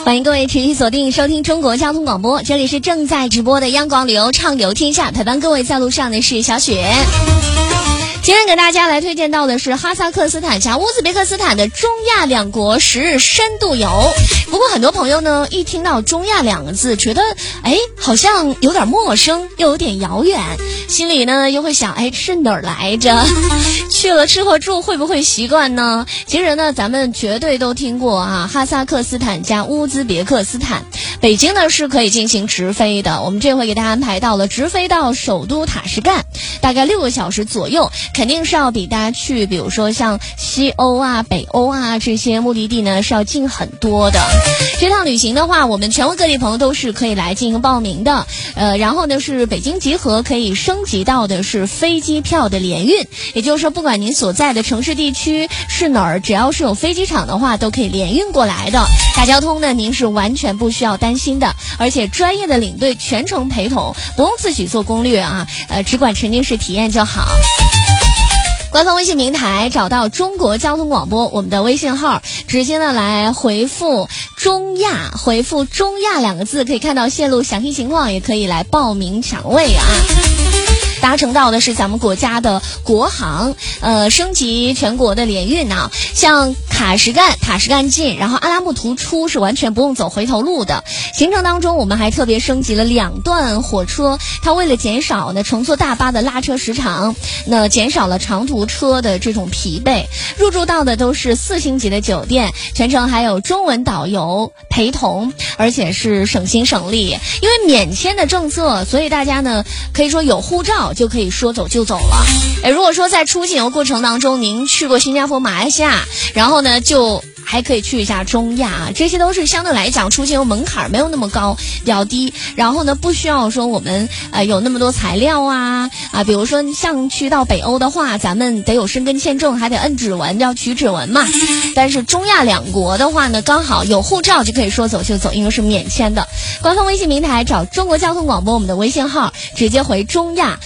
欢迎各位持续锁定收听中国交通广播，这里是正在直播的央广旅游畅游天下，陪伴各位在路上的是小雪。今天给大家来推荐到的是哈萨克斯坦加乌兹别克斯坦的中亚两国10日深度游。不过很多朋友呢，一听到中亚两个字，觉得好像有点陌生，又有点遥远，心里呢又会想，是哪儿来着？去了吃和住会不会习惯呢？其实呢，咱们绝对都听过啊，哈萨克斯坦加乌兹别克斯坦。北京呢是可以进行直飞的，我们这回给大家安排到了直飞到首都塔什干，大概6个小时左右，肯定是要比大家去比如说像西欧啊、北欧啊这些目的地呢是要近很多的。这趟旅行的话，我们全国各地朋友都是可以来进行报名的。然后呢是北京集合可以升级到的是飞机票的联运，也就是说不管您所在的城市地区是哪儿，只要是有飞机场的话都可以联运过来的。大交通呢您是完全不需要担心的，而且专业的领队全程陪同，不用自己做攻略啊，只管沉浸式体验就好。官方微信平台找到中国交通广播，我们的微信号直接呢来回复中亚，回复中亚2个字，可以看到线路详细情况，也可以来报名抢位啊。搭乘到的是咱们国家的国航，升级全国的联运啊，像塔什干进，然后阿拉木图出是完全不用走回头路的。行程当中我们还特别升级了2段火车，它为了减少呢乘坐大巴的拉车时长，那减少了长途车的这种疲惫。入住到的都是4星级的酒店，全程还有中文导游陪同，而且是省心省力。因为免签的政策，所以大家呢可以说有护照就可以说走就走了。如果说在出境游过程当中您去过新加坡、马来西亚，然后呢就还可以去一下中亚，这些都是相对来讲出境游门槛没有那么高，比较低，然后呢不需要说我们有那么多材料啊，比如说像去到北欧的话，咱们得有申根签证，还得摁指纹，要取指纹嘛。但是中亚两国的话呢，刚好有护照就可以说走就走，因为是免签的。官方微信平台找中国交通广播，我们的微信号直接回中亚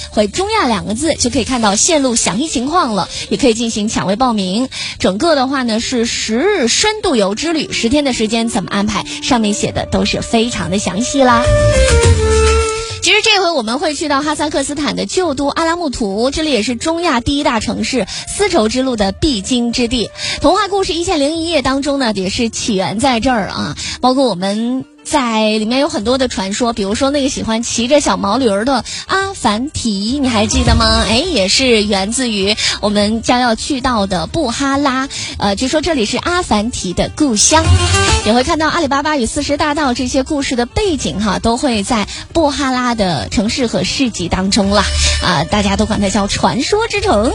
2个字，就可以看到线路详细情况了，也可以进行抢位报名。整个的话呢是10日深度游之旅，10天的时间怎么安排，上面写的都是非常的详细啦。其实这回我们会去到哈萨克斯坦的旧都阿拉木图，这里也是中亚第1大城市，丝绸之路的必经之地。童话故事1001夜当中呢也是起源在这儿啊，包括我们在里面有很多的传说，比如说那个喜欢骑着小毛驴的阿凡提，你还记得吗？也是源自于我们将要去到的布哈拉，据说这里是阿凡提的故乡。也会看到阿里巴巴与40大盗这些故事的背景都会在布哈拉的城市和市集当中啦，大家都管它叫传说之城。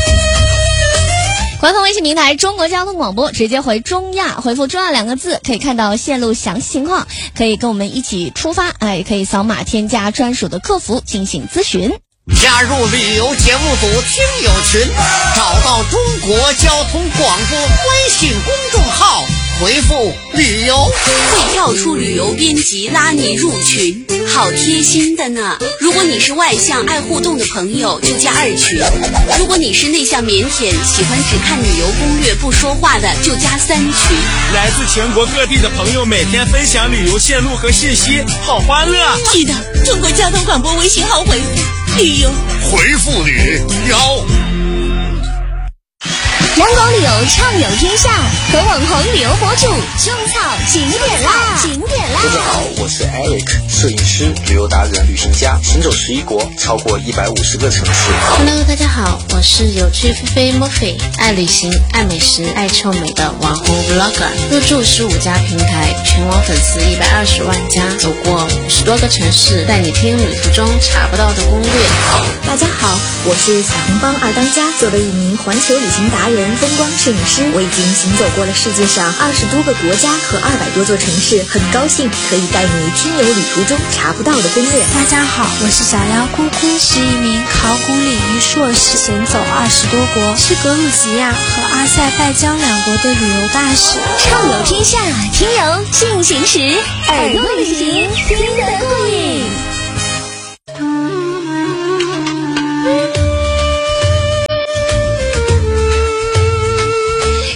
官方微信平台中国交通广播，直接回中亚，回复中亚2个字，可以看到线路详细情况，可以跟我们一起出发，也可以扫码添加专属的客服进行咨询。 加入旅游节目组听友群，找到中国交通广播微信公众号，回复旅游会跳出旅游编辑拉你入群，好贴心的呢。如果你是外向爱互动的朋友就加2群，如果你是内向腼腆喜欢只看旅游攻略不说话的就加3群。 来自全国各地的朋友每天分享旅游线路和信息，好欢乐。 记得中国交通广播微信号回复旅游， 回复旅游。 阳光旅游畅游天下，和网红旅游博主种草景点啦！ 大家好，我是 Eric， 摄影师、旅游达人、旅行家，行走11国，超过150个城市。 Hello， 大家好，我是有趣菲菲 Murphy， 爱旅行、爱美食、爱臭美的网红 Vlogger， 入驻15家平台，全网粉丝120万加，走过50多个城市，带你听旅途中查不到的攻略。 大家好，我是彩虹帮2当家，作为一名环球旅行达人、风光摄影师，我已经行走过了世界上20多个国家和200多座城市，很高兴可以带你听游旅途中查不到的攻略。 大家好，我是小妖姑姑，是一名考古领域硕士，行走20多国，是格鲁吉亚和阿塞拜疆2国的旅游大使。 畅游天下，听游进行时，耳朵旅行听得过瘾。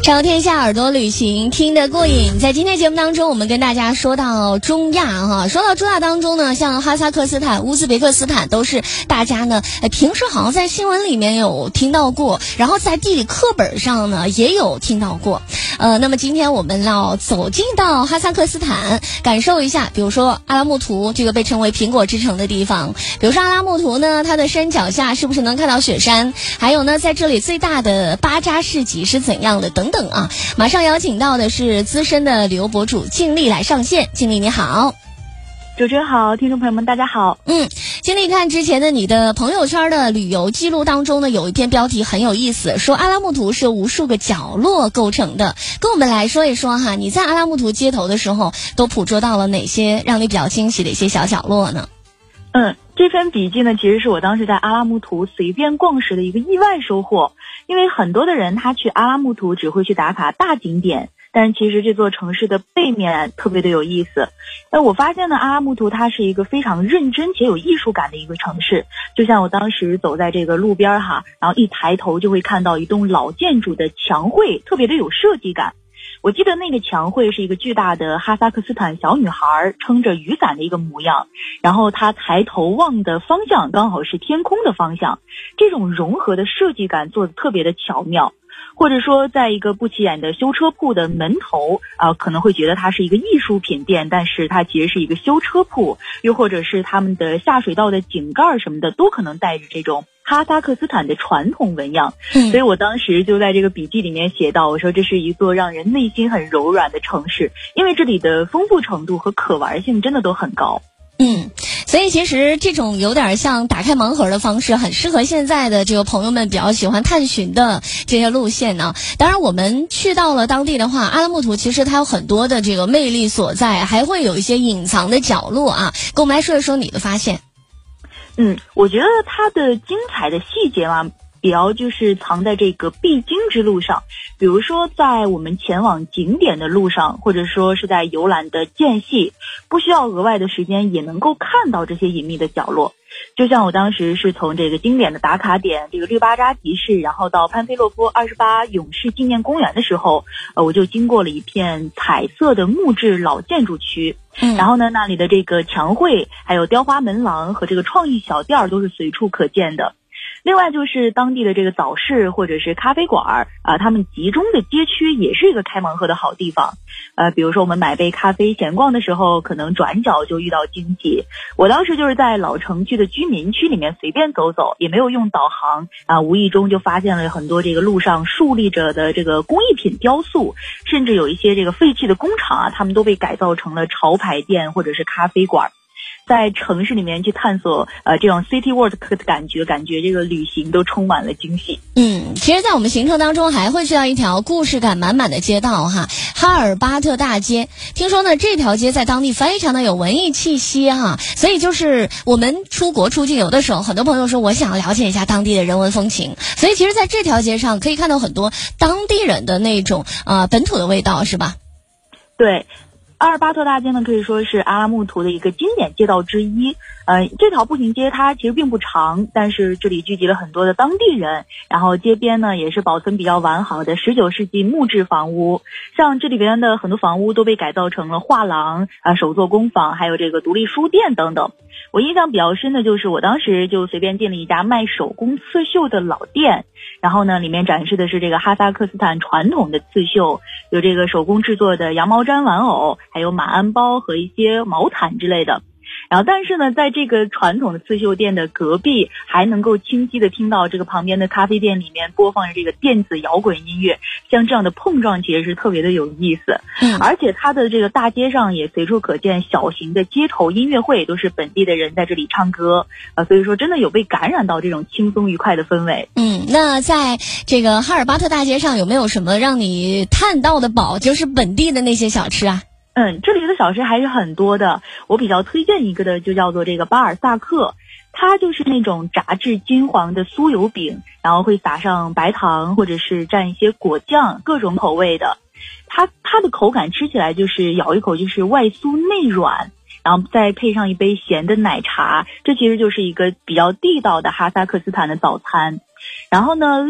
畅游天下，耳朵旅行听得过瘾。在今天节目当中，我们跟大家说到中亚哈，说到中亚当中呢，像哈萨克斯坦、乌兹别克斯坦都是大家呢平时好像在新闻里面有听到过，然后在地理课本上呢也有听到过。那么今天我们要走进到哈萨克斯坦，感受一下，比如说阿拉木图这个被称为苹果之城的地方，比如说阿拉木图呢，它的山脚下是不是能看到雪山？还有呢，在这里最大的巴扎市集是怎样的？等等啊！马上邀请到的是资深的旅游博主静丽来上线。静丽你好。 主持人好，听众朋友们大家好。 经历看之前的你的朋友圈的旅游记录当中呢，有一篇标题很有意思，说阿拉木图是无数个角落构成的。跟我们来说一说哈，你在阿拉木图街头的时候都捕捉到了哪些让你比较惊喜的一些小角落呢？ 这篇笔记呢，其实是我当时在阿拉木图随便逛时的一个意外收获。因为很多的人他去阿拉木图只会去打卡大景点，但是其实这座城市的背面特别的有意思。我发现呢，阿拉木图它是一个非常认真且有艺术感的一个城市。就像我当时走在这个路边哈，然后一抬头就会看到一栋老建筑的墙绘，特别的有设计感。我记得那个墙绘是一个巨大的哈萨克斯坦小女孩撑着雨伞的一个模样，然后她抬头望的方向刚好是天空的方向，这种融合的设计感做得特别的巧妙。或者说在一个不起眼的修车铺的门头可能会觉得它是一个艺术品店，但是它其实是一个修车铺，又或者是他们的下水道的井盖什么的都可能带着这种哈萨克斯坦的传统纹样。所以我当时就在这个笔记里面写到，我说这是一座让人内心很柔软的城市，因为这里的丰富程度和可玩性真的都很高。 所以其实这种有点像打开盲盒的方式，很适合现在的这个朋友们比较喜欢探寻的这些路线呢。当然我们去到了当地的话，阿拉木图其实它有很多的这个魅力所在，还会有一些隐藏的角落啊。跟我们来说一说你的发现。 我觉得它的精彩的细节嘛，比较就是藏在这个必经之路上。比如说在我们前往景点的路上，或者说是在游览的间隙，不需要额外的时间也能够看到这些隐秘的角落。就像我当时是从这个经典的打卡点这个绿巴扎集市，然后到潘菲洛夫28勇士纪念公园的时候，我就经过了一片彩色的木质老建筑区。然后呢，那里的这个墙绘还有雕花门廊和这个创意小店都是随处可见的。另外就是当地的这个早市或者是咖啡馆他们集中的街区也是一个开盲盒的好地方。比如说我们买杯咖啡闲逛的时候，可能转角就遇到惊喜。我当时就是在老城区的居民区里面随便走走，也没有用导航无意中就发现了很多这个路上竖立着的这个工艺品雕塑，甚至有一些这个废弃的工厂他们都被改造成了潮牌店或者是咖啡馆。在城市里面去探索这种 city walk 的感觉这个旅行都充满了惊喜。 其实在我们行程当中还会去到一条故事感满满的街道哈，哈尔巴特大街。听说呢这条街在当地非常的有文艺气息哈，所以就是我们出国出境，有的时候很多朋友说我想了解一下当地的人文风情，所以其实在这条街上可以看到很多当地人的那种本土的味道，是吧？ 对，阿尔巴特大街呢可以说是阿拉木图的一个经典街道之一。这条步行街它其实并不长，但是这里聚集了很多的当地人，然后街边呢也是保存比较完好的19世纪木质房屋，像这里边的很多房屋都被改造成了画廊手作工坊，还有这个独立书店等等。我印象比较深的就是我当时就随便进了一家卖手工刺绣的老店，然后呢里面展示的是这个哈萨克斯坦传统的刺绣，有这个手工制作的羊毛毡玩偶，还有马鞍包和一些毛毯之类的。然后但是呢在这个传统的刺绣店的隔壁，还能够清晰的听到这个旁边的咖啡店里面播放着这个电子摇滚音乐，像这样的碰撞其实是特别的有意思。而且它的这个大街上也随处可见小型的街头音乐会，都是本地的人在这里唱歌所以说真的有被感染到这种轻松愉快的氛围。 那在这个哈尔巴特大街上有没有什么让你探到的宝，就是本地的那些小吃啊？ 这里的小吃还是很多的，我比较推荐一个的就叫做这个巴尔萨克，它就是那种炸至金黄的酥油饼，然后会撒上白糖或者是蘸一些果酱，各种口味的。它的口感吃起来就是咬一口就是外酥内软，然后再配上一杯咸的奶茶，这其实就是一个比较地道的哈萨克斯坦的早餐。然后呢